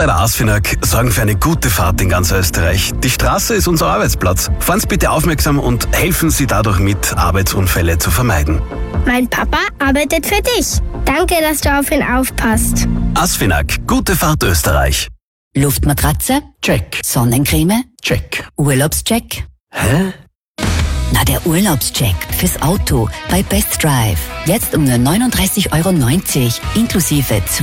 bei der ASFINAG sorgen für eine gute Fahrt in ganz Österreich. Die Straße ist unser Arbeitsplatz. Fahren Sie bitte aufmerksam und helfen Sie dadurch mit, Arbeitsunfälle zu vermeiden. Mein Papa arbeitet für dich. Danke, dass du auf ihn aufpasst. ASFINAG, gute Fahrt Österreich. Luftmatratze? Check. Sonnencreme? Check. Urlaubscheck? Hä? Na, der Urlaubscheck fürs Auto bei Best Drive. Jetzt um nur 39,90 € inklusive